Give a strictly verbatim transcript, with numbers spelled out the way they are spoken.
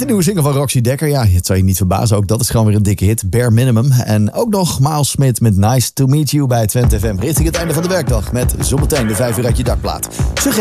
de nieuwe single van Roxy Dekker. Ja, het zou je niet verbazen. Ook dat is gewoon weer een dikke hit. Bare Minimum. En ook nog Miles Smith met Nice to Meet You bij Twente F M. Richting het einde van de werkdag met zometeen de vijf uur uit je dakplaat.